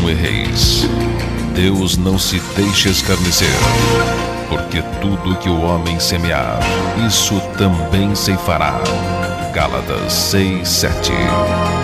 não erreis. Deus não se deixa escarnecer, porque tudo que o homem semear, isso também ceifará. Gálatas 6:7.